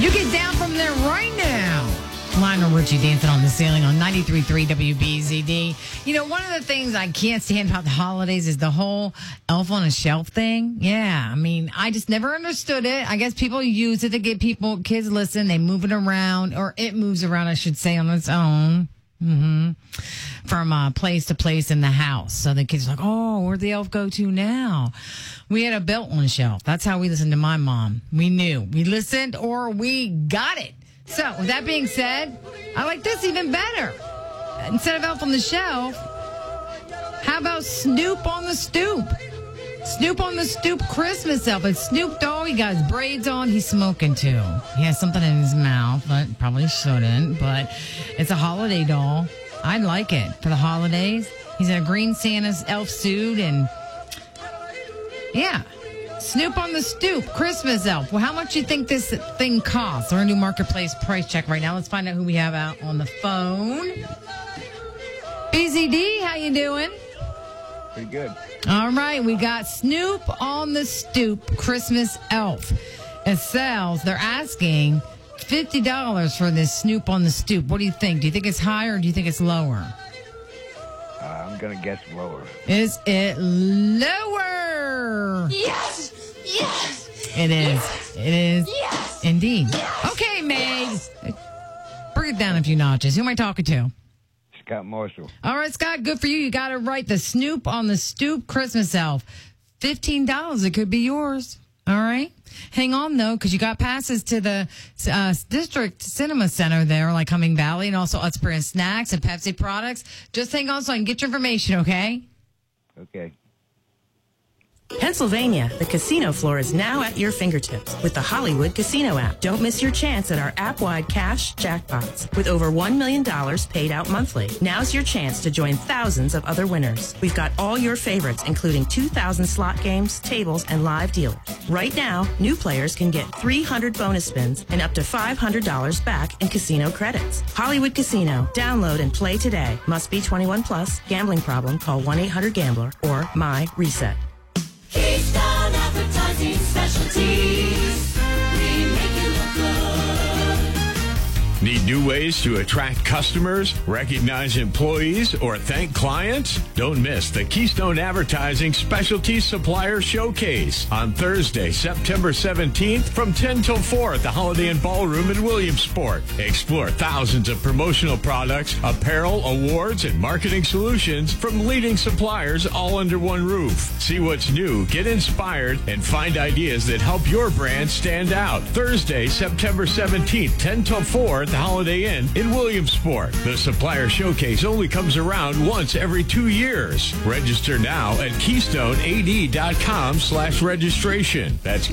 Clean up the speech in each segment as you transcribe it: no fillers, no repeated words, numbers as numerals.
You get down from there right now. Lionel Richie dancing on the ceiling on 93.3 WBZD. You know, one of the things I can't stand about the holidays is the whole elf on a shelf thing. Yeah, I mean, I just never understood it. I guess people use it to get kids listen. They move it around, or it moves around, I should say, on its own. From place to place in the house. So the kids are like, oh, where'd the elf go to now? We had a belt on the shelf. That's how we listened to my mom. We knew. We listened or we got it. So with that being said, I like this even better. Instead of elf on the shelf, how about Snoop on the stoop? Snoop on the stoop Christmas elf. It's Snoop Dogg. He got his braids on. He's smoking too. He has something in his mouth, but probably shouldn't. But it's a holiday doll. I like it for the holidays. He's in a green Santa's elf suit, and yeah, Snoop on the stoop Christmas elf. Well, how much do you think this thing costs? We're a new marketplace price check right now. Let's find out who we have out on the phone. BZD, how you doing? Pretty good. All right, we got Snoop on the stoop Christmas elf. It sells. They're asking $50 for this Snoop on the stoop. What do you think? Do you think it's higher or do you think it's lower? I'm going to guess lower. Is it lower? Yes! Yes! It is. Yes! It is. Yes! Indeed. Yes! Okay, Meg. Yes! Bring it down a few notches. Who am I talking to? Scott Marshall. All right, Scott, good for you. You got it right. The Snoop on the stoop Christmas elf. $15. It could be yours. All right. Hang on, though, because you got passes to the District Cinema Center there, like Humming Valley, and also Utsbury and Snacks and Pepsi products. Just hang on so I can get your information, okay? Okay. Pennsylvania, the casino floor is now at your fingertips with the Hollywood Casino app. Don't miss your chance at our app-wide cash jackpots with over $1 million paid out monthly. Now's your chance to join thousands of other winners. We've got all your favorites, including 2,000 slot games, tables, and live dealers. Right now, new players can get 300 bonus spins and up to $500 back in casino credits. Hollywood Casino. Download and play today. Must be 21 plus. Gambling problem? Call 1-800-GAMBLER or My Reset. Keystone Advertising Specialties. We make you look good. Need new ways to attract customers, recognize employees, or thank clients? Don't miss the Keystone Advertising Specialty Supplier Showcase on Thursday, September 17th from 10 till 4 at the Holiday Inn Ballroom in Williamsport. Explore thousands of promotional products, apparel, awards, and marketing solutions from leading suppliers all under one roof. See what's new, get inspired, and find ideas that help your brand stand out. Thursday, September 17th, 10 till 4 at the Holiday Inn in Williamsport. The Supplier Showcase only comes around once every 2 years. Register now at KeystoneAD.com/registration. That's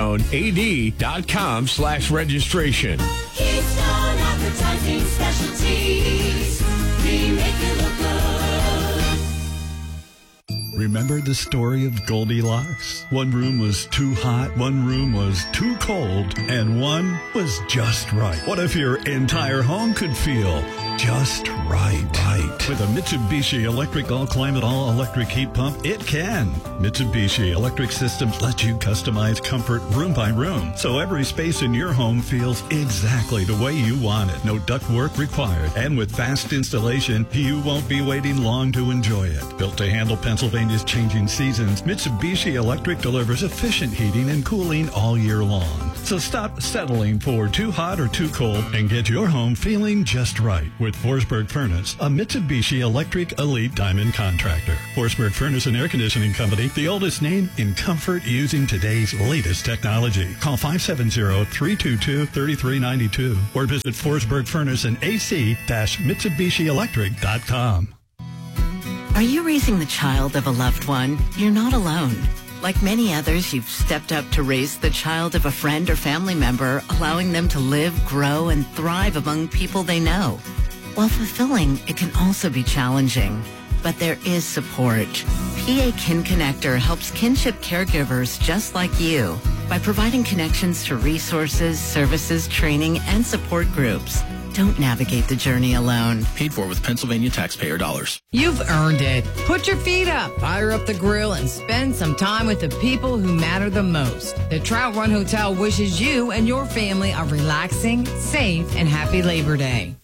KeystoneAD.com/registration. Keystone Advertising Specialties. We make you look good. Remember the story of Goldilocks? One room was too hot, one room was too cold, and one was just right. What if your entire home could feel just right? With a Mitsubishi Electric All-Climate All-Electric Heat Pump, it can. Mitsubishi Electric Systems let you customize comfort room by room, so every space in your home feels exactly the way you want it. No ductwork required. And with fast installation, you won't be waiting long to enjoy it. Built to handle Pennsylvania's changing seasons, Mitsubishi Electric delivers efficient heating and cooling all year long. So stop settling for too hot or too cold and get your home feeling just right with Forsberg Furnace, a Mitsubishi Electric Elite Diamond contractor. Forsberg Furnace and Air Conditioning Company, the oldest name in comfort using today's latest technology. Call 570-322-3392 or visit Forsberg Furnace and AC-MitsubishiElectric.com. Are you raising the child of a loved one? You're not alone. Like many others, you've stepped up to raise the child of a friend or family member, allowing them to live, grow, and thrive among people they know. While fulfilling, it can also be challenging. But there is support. PA Kin Connector helps kinship caregivers just like you. by providing connections to resources, services, training, and support groups. Don't navigate the journey alone. Paid for with Pennsylvania taxpayer dollars. You've earned it. Put your feet up, fire up the grill, and spend some time with the people who matter the most. The Trout Run Hotel wishes you and your family a relaxing, safe, and happy Labor Day.